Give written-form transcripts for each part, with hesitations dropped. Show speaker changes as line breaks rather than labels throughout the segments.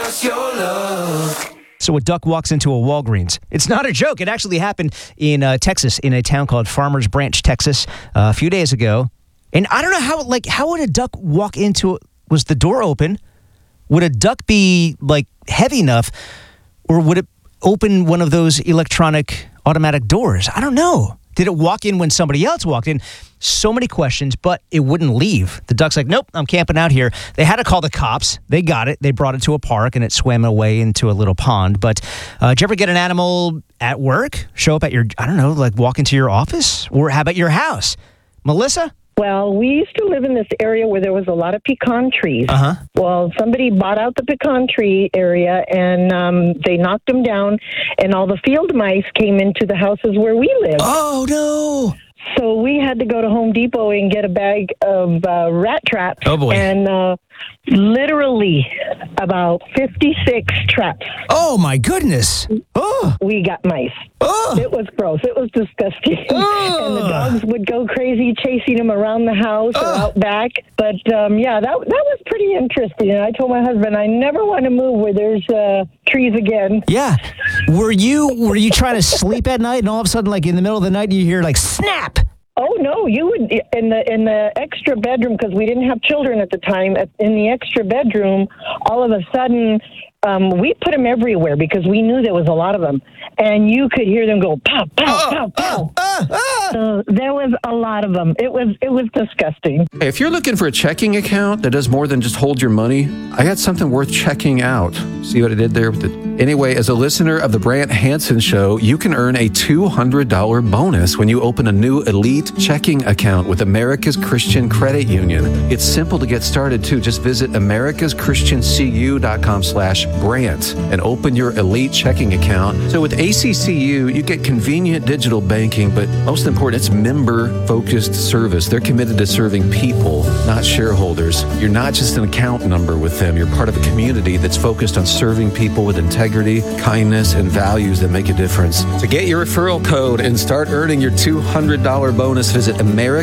us your love.
So a duck walks into a Walgreens. It's not a joke. It actually happened in Texas, in a town called Farmers Branch, Texas, a few days ago. And I don't know how would a duck walk into it? Was the door open? Would a duck be heavy enough, or would it open one of those electronic automatic doors? I don't know. Did it walk in when somebody else walked in? So many questions, but it wouldn't leave. The duck's like, nope, I'm camping out here. They had to call the cops. They got it. They brought it to a park, and it swam away into a little pond. But did you ever get an animal at work? Show up at your, walk into your office? Or how about your house? Melissa?
Well, we used to live in this area where there was a lot of pecan trees.
Uh-huh.
Well, somebody bought out the pecan tree area, and they knocked them down, and all the field mice came into the houses where we live.
Oh, no.
So we had to go to Home Depot and get a bag of rat traps.
Oh, boy.
And literally about 56 traps.
Oh, my goodness. Oh.
We got mice.
Oh.
It was gross. It was disgusting.
Oh.
And the dogs would go crazy chasing them around the house or out back. But, that was pretty interesting. And I told my husband, I never want to move where there's trees again.
Yeah. Were you trying to sleep at night, and all of a sudden, in the middle of the night, you hear, snap?
Oh, no, you would, in the extra bedroom, because we didn't have children at the time, in the extra bedroom, all of a sudden, we put them everywhere because we knew there was a lot of them. And you could hear them go, pow, pow, pow, pow. So there was a lot of them. It was disgusting.
Hey, if you're looking for a checking account that does more than just hold your money, I got something worth checking out. See what I did there? Anyway, as a listener of the Brant Hansen Show, you can earn a $200 bonus when you open a new elite checking account with America's Christian Credit Union. It's simple to get started, too. Just visit americaschristiancu.com/Brant and open your elite checking account. So with ACCU, you get convenient digital banking, but most important, it's member-focused service. They're committed to serving people, not shareholders. You're not just an account number with them. You're part of a community that's focused on serving people with integrity, kindness, and values that make a difference. To get your referral code and start earning your $200 bonus, visit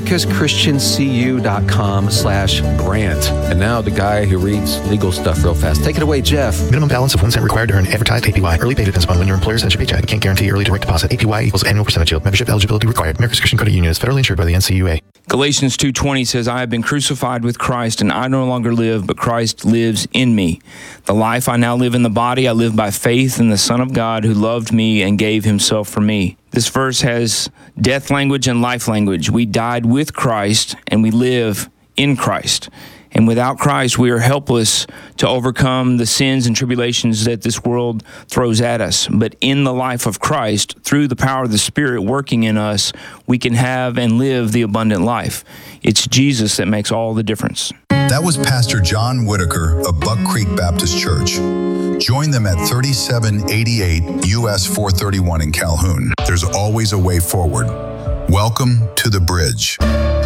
americaschristiancu.com/Brant. And now the guy who reads legal stuff real fast. Take it away, Jeff.
Minimum balance of 1 cent required to earn advertised APY. Early pay depends upon when your employer sends your paycheck. Can't guarantee early direct deposit. APY equals annual percentage yield. Membership eligibility required. America's Christian Credit Union is federally insured by the NCUA.
Galatians 2:20 says, I have been crucified with Christ, and I no longer live, but Christ lives in me. The life I now live in the body, I live by faith in the Son of God who loved me and gave himself for me. This verse has death language and life language. We died with Christ, and we live in Christ. And without Christ, we are helpless to overcome the sins and tribulations that this world throws at us. But in the life of Christ, through the power of the Spirit working in us, we can have and live the abundant life. It's Jesus that makes all the difference.
That was Pastor John Whitaker of Buck Creek Baptist Church. Join them at 3788 US 431 in Calhoun. There's always a way forward. Welcome to the bridge.